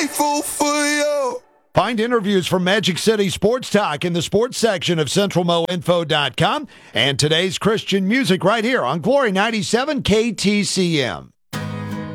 grateful for you. Find interviews from Magic City Sports Talk in the sports section of CentralMoInfo.com and today's Christian music right here on Glory 97 KTCM.